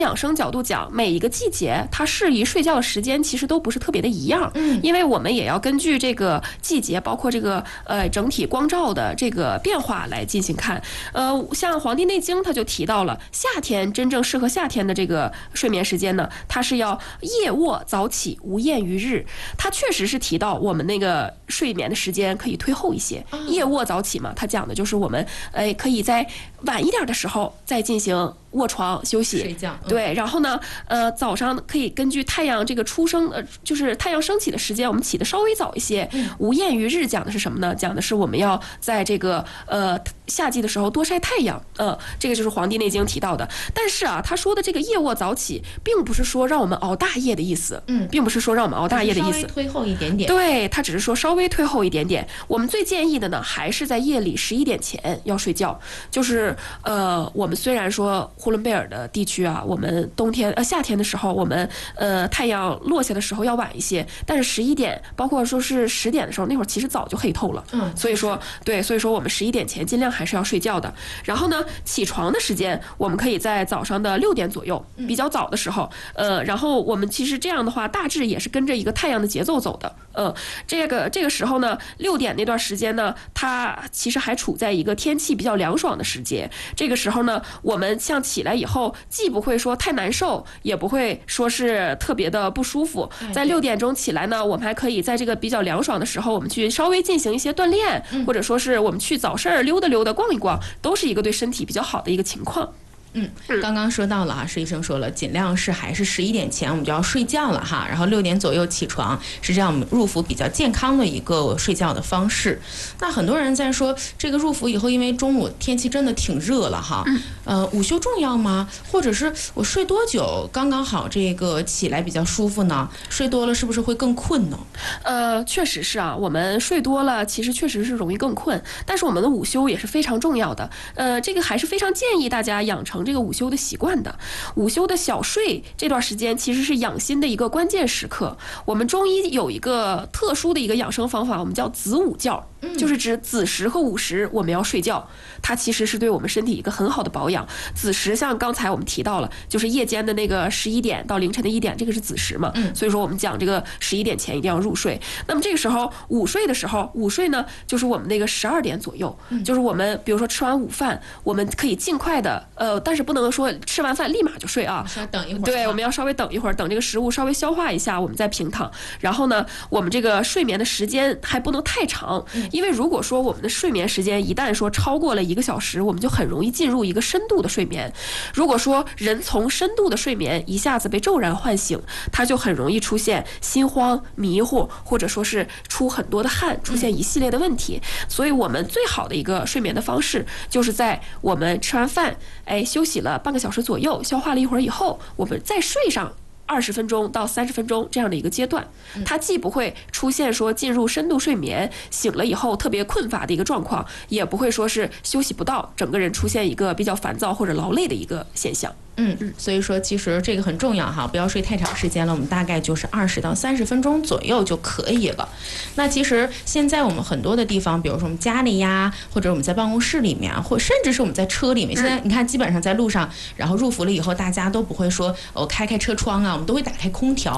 养生角度讲，每一个季节它适宜睡觉的时间其实都不是特别的一样，因为我们也要根据这个季节，包括这个整体光照的这个变化来进行看。像《黄帝内经》它就提到了，夏天真正适合夏天的这个睡眠时间呢，它是要夜卧早起，无厌于日。它确实是提到我们那个睡眠的时间可以推后一些，夜卧早起嘛，它讲的就是我们可以在晚一点的时候再进行卧床休息睡觉， 对，然后呢，早上可以根据太阳这个出生，就是太阳升起的时间，我们起的稍微早一些。无厌于日讲的是什么呢？讲的是我们要在这个夏季的时候多晒太阳，这个就是《黄帝内经》提到的。但是啊，他说的这个夜卧早起，并不是说让我们熬大夜的意思，并不是说让我们熬大夜的意思， 稍微推后一点点。 对，他只是说稍微推后一点点。我们最建议的呢，还是在夜里11点前要睡觉。就是我们虽然说呼伦贝尔的地区啊，我们夏天的时候，我们太阳落下的时候要晚一些，但是11点，包括说是10点的时候，那会儿其实早就黑透了。所以说我们11点前尽量还是要睡觉的。然后呢，起床的时间我们可以在早上的6点左右，比较早的时候。然后我们其实这样的话，大致也是跟着一个太阳的节奏走的。这个时候呢，6点那段时间呢，它其实还处在一个天气比较凉爽的时节。这个时候呢，我们像起来以后，既不会说太难受，也不会说是特别的不舒服。在6点钟起来呢，我们还可以在这个比较凉爽的时候，我们去稍微进行一些锻炼，或者说是我们去早市溜达溜达、逛一逛，都是一个对身体比较好的一个情况。 刚刚说到了哈，施医生说了，尽量是还是11点前我们就要睡觉了哈，然后6点左右起床，是这样我们入伏比较健康的一个睡觉的方式。那很多人在说这个入伏以后，因为中午天气真的挺热了哈，午休重要吗？或者是我睡多久刚刚好这个起来比较舒服呢？睡多了是不是会更困呢？ 确实是啊，我们睡多了其实确实是容易更困，但是我们的午休也是非常重要的。这个还是非常建议大家养成这个午休的习惯的。午休的小睡这段时间其实是养心的一个关键时刻。我们中医有一个特殊的一个养生方法，我们叫子午觉，就是指子时和午时我们要睡觉，它其实是对我们身体一个很好的保养。子时像刚才我们提到了，就是夜间的那个11点到凌晨的1点，这个是子时嘛，所以说我们讲这个11点前一定要入睡。那么这个时候午睡的时候，午睡呢就是我们那个12点左右，就是我们比如说吃完午饭，我们可以尽快的但是不能说吃完饭立马就睡啊， 稍微等一会儿。 对，我们要稍微等一会儿，等这个食物稍微消化一下，我们再平躺。然后呢，我们这个睡眠的时间还不能太长，因为如果说我们的睡眠时间一旦说超过了1个小时，我们就很容易进入一个深度的睡眠。如果说人从深度的睡眠一下子被骤然唤醒，他就很容易出现心慌、迷糊，或者说是出很多的汗，出现一系列的问题。所以我们最好的一个睡眠的方式，就是在我们吃完饭，休息了半个小时左右，消化了一会儿以后，我们再睡上20分钟到30分钟这样的一个阶段，它既不会出现说进入深度睡眠醒了以后特别困乏的一个状况，也不会说是休息不到，整个人出现一个比较烦躁或者劳累的一个现象。 所以说其实这个很重要哈，不要睡太长时间了，我们大概就是20到30分钟左右就可以了。那其实现在我们很多的地方，比如说我们家里呀，或者我们在办公室里面，或甚至是我们在车里面，现在你看基本上在路上，然后入伏了以后，大家都不会说开车窗啊，我们都会打开空调。